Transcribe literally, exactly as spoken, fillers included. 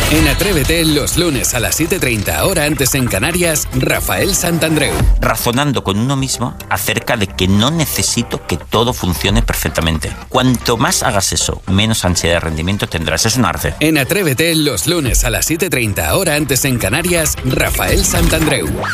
En Atrévete, los lunes a las siete y treinta, hora antes en Canarias, Rafael Santandreu. Razonando con uno mismo acerca de que no necesito que todo funcione perfectamente. Cuanto más hagas eso, menos ansiedad de rendimiento tendrás. Es un arte. En Atrévete, los lunes a las siete y treinta, hora antes en Canarias, Rafael Santandreu.